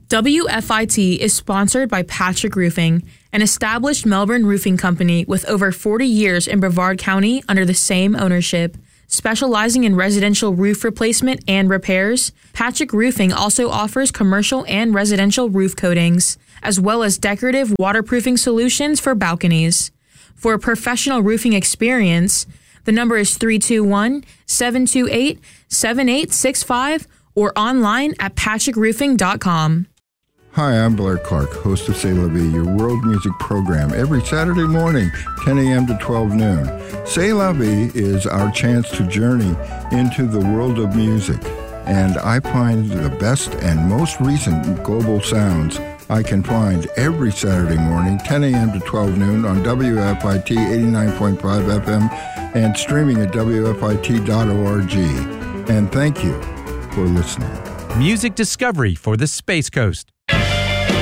WFIT is sponsored by Patrick Roofing, an established Melbourne roofing company with over 40 years in Brevard County under the same ownership. Specializing in residential roof replacement and repairs, Patrick Roofing also offers commercial and residential roof coatings, as well as decorative waterproofing solutions for balconies. For a professional roofing experience, the number is 321-728-7865 or online at patrickroofing.com. Hi, I'm Blair Clark, host of C'est La Vie, your world music program, every Saturday morning, 10 a.m. to 12 noon. C'est La Vie is our chance to journey into the world of music, and I find the best and most recent global sounds I can find every Saturday morning, 10 a.m. to 12 noon on WFIT 89.5 FM and streaming at WFIT.org. And thank you for listening. Music discovery for the Space Coast.